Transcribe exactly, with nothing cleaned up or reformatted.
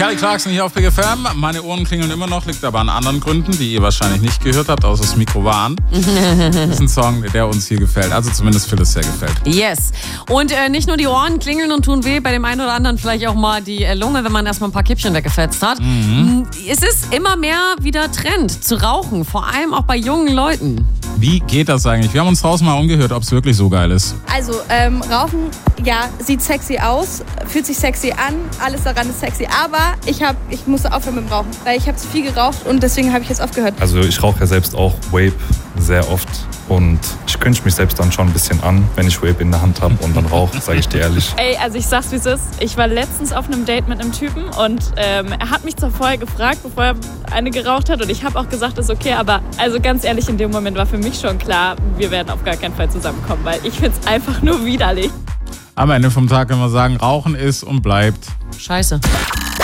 Kelly Clarkson hier auf Big F M. Meine Ohren klingeln immer noch, liegt aber an anderen Gründen, die ihr wahrscheinlich nicht gehört habt, außer das Mikro war an. Das ist ein Song, der uns hier gefällt. Also zumindest Phyllis sehr gefällt. Yes. Und äh, nicht nur die Ohren klingeln und tun weh, bei dem einen oder anderen vielleicht auch mal die äh, Lunge, wenn man erstmal ein paar Kippchen weggefetzt hat. Mhm. Es ist immer mehr wieder Trend zu rauchen, vor allem auch bei jungen Leuten. Wie geht das eigentlich? Wir haben uns draußen mal umgehört, ob es wirklich so geil ist. Also, ähm, Rauchen, ja, sieht sexy aus, fühlt sich sexy an, alles daran ist sexy. Aber ich, hab, ich musste aufhören mit dem Rauchen, weil ich habe zu viel geraucht und deswegen habe ich jetzt aufgehört. Also ich rauche ja selbst auch Vape sehr oft und ich cringe mich selbst dann schon ein bisschen an, wenn ich Vape in der Hand habe und dann rauche, sage ich dir ehrlich. Ey, also ich sag's wie es ist, ich war letztens auf einem Date mit einem Typen und ähm, er hat mich zwar vorher gefragt, bevor er eine geraucht hat und ich habe auch gesagt, ist okay, aber also ganz ehrlich, in dem Moment war für mich schon klar, wir werden auf gar keinen Fall zusammenkommen, weil ich find's einfach nur widerlich. Am Ende vom Tag können wir sagen, Rauchen ist und bleibt Scheiße.